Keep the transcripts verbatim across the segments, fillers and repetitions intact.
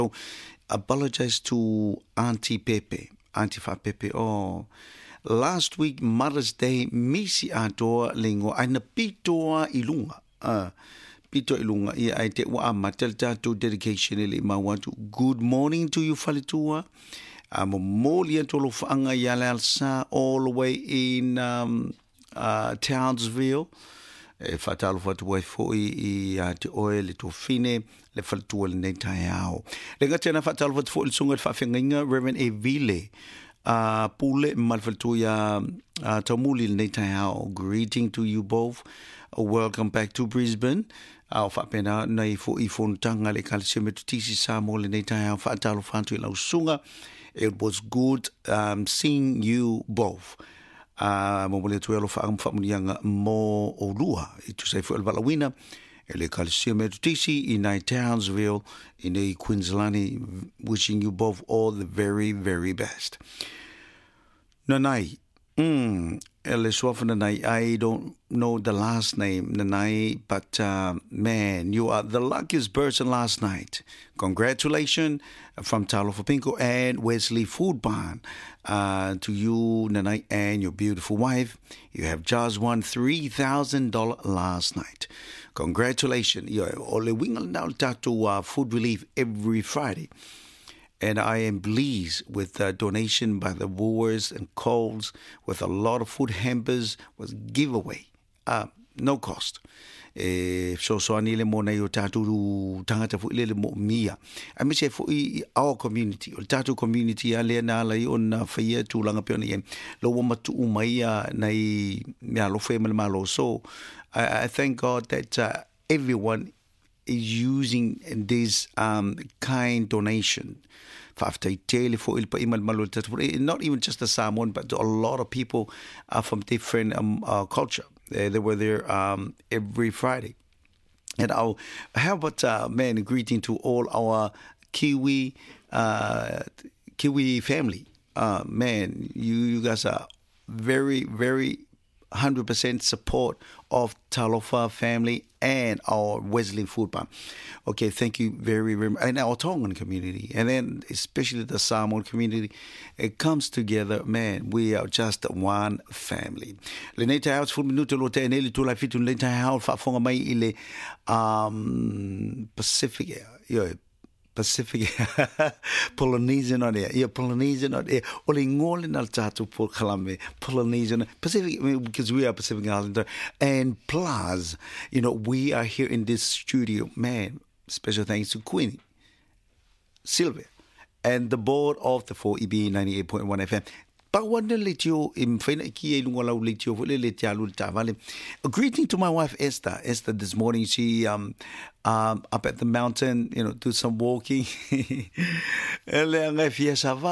Apologize to Auntie Pepe. Auntie Fa Pepe. Oh, last week, Mother's Day, misi atoa lingo. Aina pitoa ilunga. Uh, Pito ilunga. Ia ai te wa matel tato dedication ili ma want to. Good morning to you, Falitua. I'm a molia tolo fanga yalalsa all the way in um, uh, Townsville. E fatalo fatu wai foi I uh, te oe le to fine le fatu le nei tai au. Le ngata fatalo fatu foi le sunga fa fenga Reverend Evile uh, pule mal fatu ya uh, tamuli le nei tai au. Greeting to you both. Uh, welcome back to Brisbane. Au fa pena nei fo I fontanga le kalsime tu tisi sa mo le nei tai au fatalo fatu la sunga. It was good um, seeing you both. Uh, Mobile tuelo fa am famulianga mo olua itu sai fu alvalawina ele calcium tisi in Townsville in the Queensland, wishing you both all the very very best. Nanai mm ele swafa nanai I don't know the last name nanai but uh, man you are the luckiest person last night. Congratulations from Talofa Pinko and Wesley Food Barn. Uh, to you, Nanai, and your beautiful wife. You have just won three thousand dollars last night. Congratulations. You're only winging out to uh, food relief every Friday. And I am pleased with the donation by the Woolworths and Coles with a lot of food hampers was giveaway. Uh, no cost. E so so anile mo na yo tatu tangata fu ile mo mia I mean say for our community or tatu community ale na la yo na faia tu langa pe ne lo mo matu umaia na I ya lo fe mal malo. So I, I thank God that uh, everyone is using this um, kind donation. Not even just the Samoan, but a lot of people are from different um, uh, culture. They, they were there um, every Friday. And I'll, how about, uh, man, a greeting to all our Kiwi uh, Kiwi family. Uh, man, you, you guys are very, very one hundred percent support of Talofa family and our Wesley Food Bank. Okay, thank you very, very much. And our Tongan community, and then especially the Samoan community, it comes together, man, we are just one family. Le nei tai house full minuto lo te neli tu la fitu le tai house fa fonga mai ile um Pacific, yo Pacific Polynesian on there. Yeah, Polynesian on there. Only ngole na tatu por kalame Polynesian Pacific because we are Pacific Islander. And plus, you know, we are here in this studio. Man, special thanks to Queenie, Sylvia, and the board of the four E B ninety-eight point one F M. But what the litio in Fenaki Lungola litio Tavali. A greeting to my wife Esther. Esther this morning she um um up at the mountain, you know, do some walking. But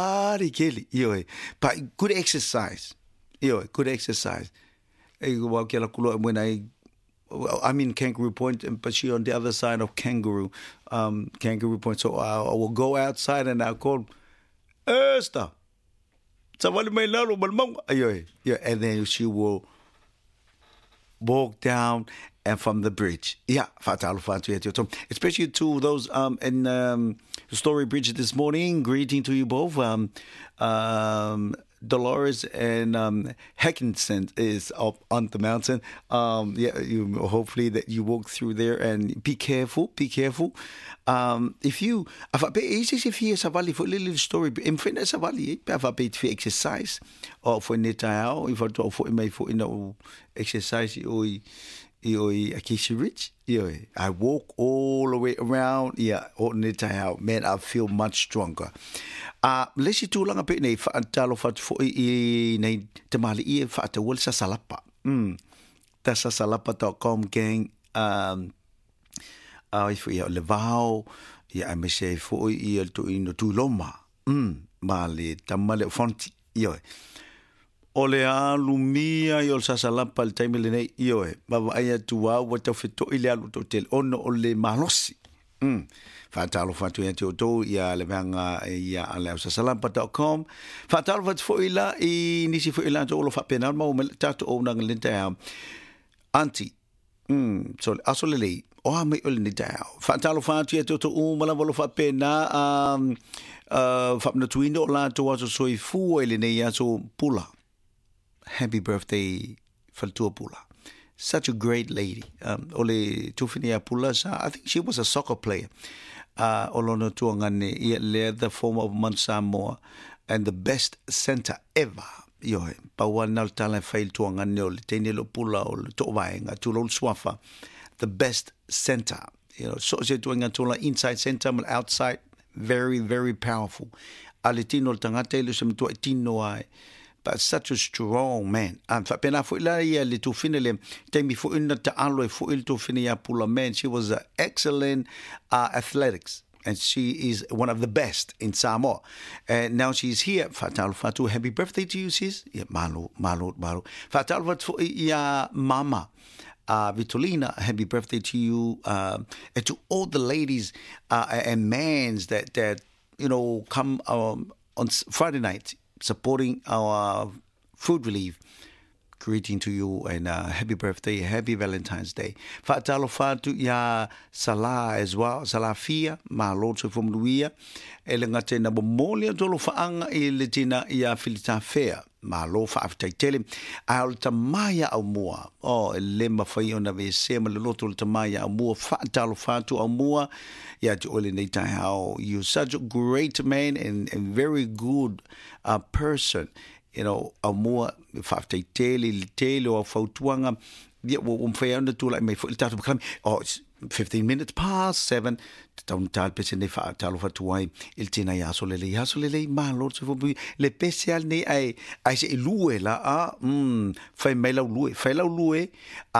good exercise. Good exercise. When I I'm in Kangaroo Point, but she on the other side of Kangaroo, um, Kangaroo Point. So I, I will go outside and I'll call Esther. Yeah, and then she will walk down and from the bridge. Yeah, especially to those um in um Story Bridge this morning. Greeting to you both. Um, um, Dolores and um, Heckinson is up on the mountain. Um, yeah, you hopefully that you walk through there and be careful. Be careful. Um, if you, if I if you savali for a little story, in finna savali, if I pay for exercise or for netao, if I do for my for you know exercise, or Rich, I walk all the way around. Yeah, man, I feel much stronger. Uh, let's see too long a bit. Nei faantalo fat fo I nei tamali I faata wol sa salapa. Mm. Ta sa salapa dot com gang. Um. Uh, if we are levao, yeah, I may say for I to ino tu loma. Mm. Mali tamale fonti. Yo. Ole a lumia yo sa salapa al time le nei yo. Baba aya tuwa wata fito ile alu hotel ono ole malosi. Mm. Fatalo fatu ya to ya levanga ya ala sa salapa dot com. Fatalo fat fo ila I nisi fo ila to olo fa penal ma o tatu o nang lenta ya. Auntie. Mm. So asolele o mai ole ni dau fa talo fa tu to to u mala volo fa pena um uh fa na tuino la to was so fu ele ne ya so pula happy birthday faltua pula such a great lady um ole tufinia pula sa I think she was a soccer player uh olono tu ngane ia le the former of Mansamoa and the best center ever yo pa wana tala fail tu ngane ole tenelo pula ole to vaenga tu lo swafa the best center, you know, so je doing until inside center and outside, very, very powerful. Alitino tangate sem to tino ai, but such a strong man. And fa pena fo la ia le tu finele, temi fo una ta alo fo il tu finia pula man. She was uh, excellent uh, athletics. And she is one of the best in Samoa. And now she's here. Fatal fatu, happy birthday to you, sis. Yeah, malu, malu, malu. Fatal fatu, ya mama. Uh, Vitolina, happy birthday to you, uh, and to all the ladies uh, and mans that, that, you know, come um, on Friday night supporting our food relief. Greeting to you and uh, happy birthday, happy Valentine's Day. Fatalo fatu ya Salah as well, Salafia, ma lotu from Luia, elengate na bomolia tolo faanga ilitina ya filita fair, ma lo fa aftaitele, al tamaya au mua, oh, lema fayo na vesema lotu tamaya au mua, fatalo fatu au mua, ya to ole neta how you're such a great man and, and very good uh, person. You know, a more fafte tele tele or fautuanga. Yeah, um fayanda to like my foot to become oh it's fifteen minutes past seven. Don't tell person if I tell over to why il tina yasolele yasolele ma lord so for le special ni ai ai se lue la a mm fai mai la lue fai la lue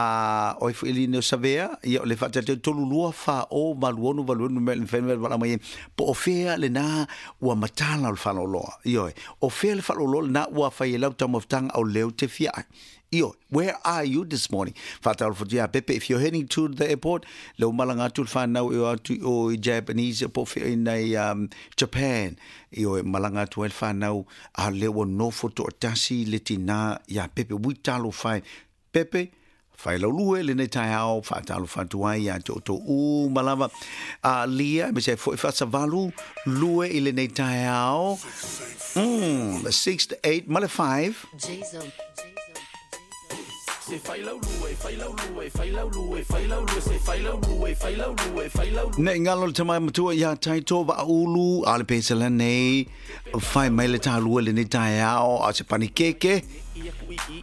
a o if il no savea io le fate to lua fa o maluonu valuonu mel fenvel vala mai po ofea le na wa matala al fa lo io o fe le fa lo na wa fai la tamoftan au leu te fia. Io, where are you this morning? Fatal for Jia Pepe, if you're heading to the airport, lo malanga to find now you are to oh Japanese in a um, Japan. Io malanga to find now a lewo no photo tasi letina ya Pepe we talo fine. Pepe fai lo lue le ne tai au fa talo fa tuai ya to to u malava a lia me se fo fa savalu lue ile ne tai au mm six to eight male five Jason ne ngalo te mai matua ya tai to va ulu ale pesela nei fai mai le ta lue le ne tai au a se panikeke